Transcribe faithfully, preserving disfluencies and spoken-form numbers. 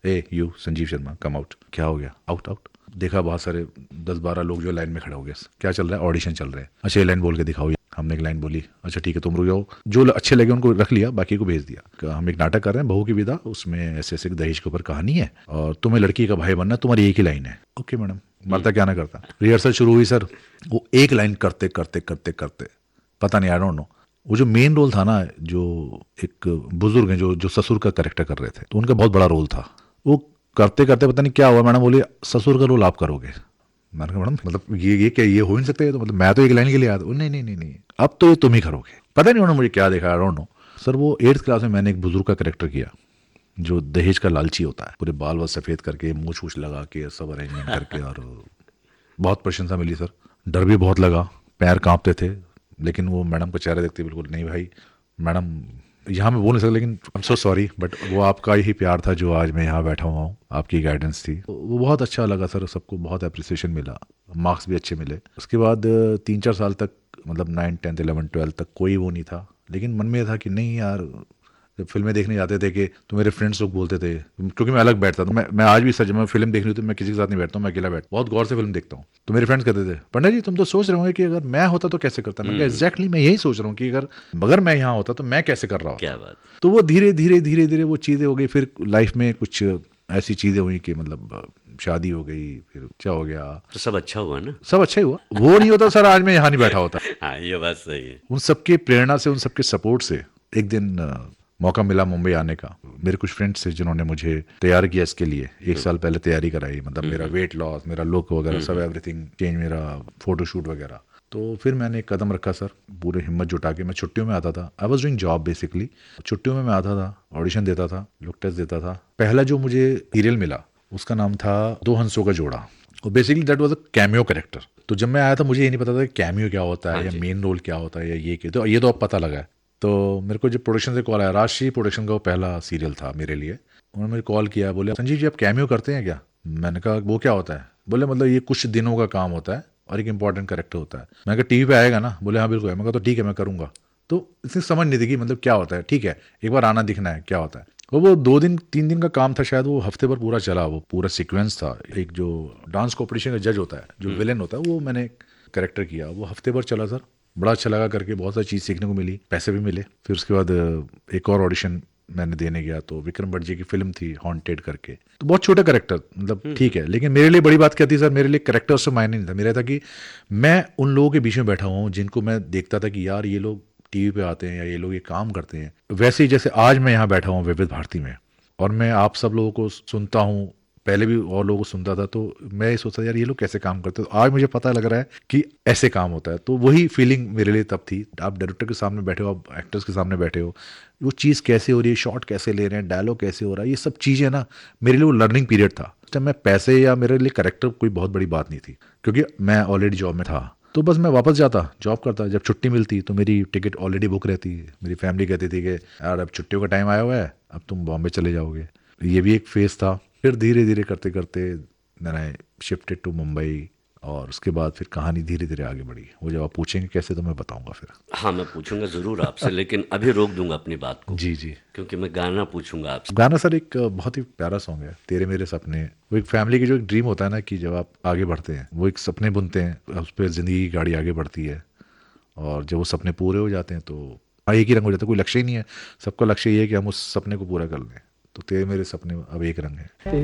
A you Sanjeev Sharma come out. क्या हो गया? Out out. देखा बहुत सारे दस बारह लोग जो लाइन में खड़े हो गए, क्या चल रहा है? ऑडिशन चल रहे हैं। अच्छा ये लाइन बोल के दिखाओ। हमने एक लाइन बोली, अच्छा ठीक है तुम रुक जाओ, जो अच्छे लगे उनको रख लिया, बाकी को भेज दिया। हम एक नाटक कर रहे हैं बहू की विदा, उसमें ऐसे ऐसे दहेज के ऊपर कहानी है और तुम्हें लड़की का भाई बनना, तुम्हारी एक ही लाइन है। ओके मैडम, मरता क्या ना करता। रिहर्सल शुरू हुई सर, वो एक लाइन करते करते करते करते पता नहीं, आई डोंट नो, वो जो मेन रोल था ना, जो एक बुजुर्ग हैं जो जो ससुर का करेक्टर कर रहे थे, तो उनका बहुत बड़ा रोल था। वो करते करते पता नहीं क्या हुआ, मैडम बोली ससुर का रोल आप करोगे। मैंने कहा मैडम मतलब ये ये क्या, ये हो नहीं सकता है? तो मतलब मैं तो एक लाइन के लिए आया था। नहीं नहीं नहीं नहीं, अब तो ये तुम ही करोगे। पता नहीं उन्होंने मुझे क्या देखा, आई डोंट नो सर। वो एट्थ क्लास में मैंने एक बुजुर्ग का करेक्टर किया जो दहेज का लालची होता है, पूरे बाल बाल सफ़ेद करके, मूछ वूछ लगा के, सब अरेंजमेंट करके, और बहुत प्रशंसा मिली सर। डर भी बहुत लगा, पैर कांपते थे, लेकिन वो मैडम का चेहरा देखते बिल्कुल नहीं भाई मैडम, यहाँ मैं बोल नहीं सकता, लेकिन I am so sorry, but वो आपका ही प्यार था जो आज मैं यहाँ बैठा हुआ हूँ, आपकी गाइडेंस थी। वो बहुत अच्छा लगा सर, सबको बहुत अप्रिसिएशन मिला, मार्क्स भी अच्छे मिले। उसके बाद तीन चार साल तक, मतलब नाइन टेंथ इलेवन ट्वेल्थ तक कोई वो नहीं था, लेकिन मन में था कि नहीं यार, जब फिल्में देखने जाते थे कि तो मेरे फ्रेंड्स लोग बोलते थे, क्योंकि मैं अलग बैठता था, मैं मैं आज भी सच में फिल्म देखनी होती तो मैं किसी के साथ नहीं बैठता हूँ, मैं अकेला बैठता, बहुत गौर से फिल्म देखता हूँ। तो मेरे फ्रेंड्स कहते थे पंडित जी तुम तो सोच रहे होंगे कि अगर मैं होता तो कैसे करता। मैं एग्जैक्टली मैं यही सोच रहा हूँ कि अगर अगर मैं यहाँ होता तो मैं कैसे कर रहा हूँ। क्या बात। तो वो धीरे धीरे धीरे धीरे वो चीज़ें हो गई। फिर लाइफ में कुछ ऐसी चीज़ें हुई कि मतलब शादी हो गई, फिर क्या हो गया, तो सब अच्छा हुआ ना? सब अच्छा ही हुआ। वो नहीं होता सर आज मैं यहाँ नहीं बैठा होता। हाँ ये बात सही है। उन सबकी प्रेरणा से, उन सबके सपोर्ट से एक दिन मौका मिला मुंबई आने का। मेरे कुछ फ्रेंड्स थे जिन्होंने मुझे तैयार किया इसके लिए, एक साल पहले तैयारी कराई, मतलब मेरा वेट लॉस, मेरा लुक वगैरह सब, एवरीथिंग चेंज, मेरा फोटोशूट वगैरह। तो फिर मैंने एक कदम रखा सर, पूरे हिम्मत जुटा के। मैं छुट्टियों में आता था, I was doing job basically, छुट्टियों में मैं आता था, ऑडिशन देता था, लुक टेस्ट देता था। पहला जो मुझे सीरियल मिला उसका नाम था दो हंसों का जोड़ा, और basically that was a cameo character. तो जब मैं आया था मुझे ये नहीं पता था कि कैमियो क्या होता है, हाँ या जी। मेन रोल क्या होता है, या ये क्या, तो ये तो अब पता लगा है। तो मेरे को जब प्रोडक्शन से कॉल आया, राजश्री प्रोडक्शन का वो पहला सीरियल था मेरे लिए, उन्होंने मुझे कॉल किया, बोले संजीव जी आप कैमियो करते हैं क्या? मैंने कहा वो क्या होता है? बोले मतलब ये कुछ दिनों का काम होता है और एक इंपॉर्टेंट कैरेक्टर होता है। मैंने कहा टीवी पे आएगा ना? बोले हाँ बिल्कुल है। मैं कहा तो ठीक है मैं करूँगा। तो इसने समझ नहीं थी कि मतलब क्या होता है, ठीक है एक बार आना दिखना है क्या होता है। वो वो दो दिन तीन दिन का काम था शायद, वो हफ्ते भर पूरा चला, वो पूरा सीक्वेंस था। एक जो डांस कॉम्पिटिशन का जज होता है, जो विलेन होता है, वो मैंने कैरेक्टर किया। वो हफ्ते भर चला सर, बड़ा अच्छा लगा करके, बहुत सारी चीज़ सीखने को मिली, पैसे भी मिले। फिर उसके बाद एक और ऑडिशन मैंने देने गया, तो विक्रम भट्ट जी की फिल्म थी हॉन्टेड करके, तो बहुत छोटा कैरेक्टर, मतलब ठीक है, लेकिन मेरे लिए बड़ी बात क्या थी सर, मेरे लिए कैरेक्टर से मायने नहीं था। मेरा था कि मैं उन लोगों के बीच में बैठा हुआ हूँ जिनको मैं देखता था कि यार ये लोग टीवी पे आते हैं या ये लोग ये काम करते हैं, वैसे ही जैसे आज मैं यहाँ बैठा हूँ विविध भारती में, और मैं आप सब लोगों को सुनता हूँ, पहले भी और लोगों को सुनता था, तो मैं ये सोचता यार ये लोग कैसे काम करते हैं। तो आज मुझे पता लग रहा है कि ऐसे काम होता है। तो वही फीलिंग मेरे लिए तब थी। आप डायरेक्टर के सामने बैठे हो, आप एक्टर्स के सामने बैठे हो, वो चीज़ कैसे हो रही है, शॉट कैसे ले रहे हैं, डायलॉग कैसे हो रहा है, ये सब चीज़ें ना मेरे लिए वो लर्निंग पीरियड था। जब मैं पैसे या मेरे लिए करेक्टर कोई बहुत बड़ी बात नहीं थी, क्योंकि मैं ऑलरेडी जॉब में था। तो बस मैं वापस जाता, जॉब करता, जब छुट्टी मिलती तो मेरी टिकट ऑलरेडी बुक रहती। मेरी फैमिली कहती थी कि यार अब छुट्टियों का टाइम आया हुआ है, अब तुम बॉम्बे चले जाओगे। ये भी एक फेज़ था। फिर धीरे धीरे करते करते मैंने शिफ्टेड टू मुंबई, और उसके बाद फिर कहानी धीरे धीरे आगे बढ़ी। वो जब आप पूछेंगे कैसे तो मैं बताऊंगा फिर। हाँ मैं पूछूंगा ज़रूर आपसे, लेकिन अभी रोक दूंगा अपनी बात को, जी जी। क्योंकि मैं गाना पूछूंगा आपसे। गाना सर एक बहुत ही प्यारा सॉन्ग है, तेरे मेरे सपने। वो एक फैमिली की जो एक ड्रीम होता है ना, कि जब आप आगे बढ़ते हैं, वो एक सपने बुनते हैं, उस पर ज़िंदगी की गाड़ी आगे बढ़ती है, और जब वो सपने पूरे हो जाते हैं तो हाँ एक ही रंग हो जाता है, कोई लक्ष्य ही नहीं है। सबका लक्ष्य ये है कि हम उस सपने को पूरा कर लें। तो तेरे मेरे सपने अब एक रंग है।